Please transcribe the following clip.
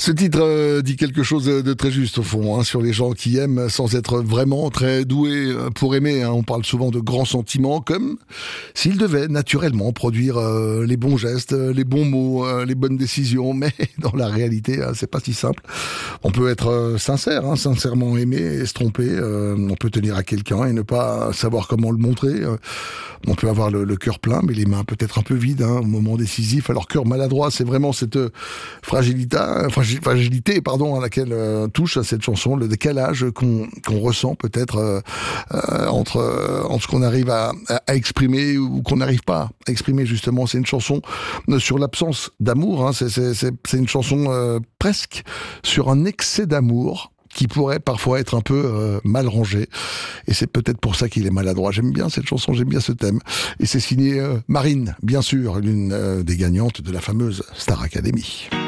Ce titre dit quelque chose de très juste au fond, sur les gens qui aiment sans être vraiment très doués pour aimer. On parle souvent de grands sentiments, comme s'ils devaient naturellement produire les bons gestes, les bons mots, les bonnes décisions. Mais dans la réalité, c'est pas si simple. On peut être sincère, sincèrement aimer et se tromper. On peut tenir à quelqu'un et ne pas savoir comment le montrer. On peut avoir le cœur plein, mais les mains peut-être un peu vides au moment décisif. Alors cœur maladroit, c'est vraiment cette fragilité, à laquelle touche cette chanson, le décalage qu'on ressent peut-être entre ce qu'on arrive à exprimer ou qu'on n'arrive pas à exprimer justement. C'est une chanson sur l'absence d'amour. C'est une chanson presque sur un excès d'amour qui pourrait parfois être un peu mal rangé. Et c'est peut-être pour ça qu'il est maladroit. J'aime bien cette chanson, j'aime bien ce thème. Et c'est signé Marine, bien sûr, l'une des gagnantes de la fameuse Star Academy.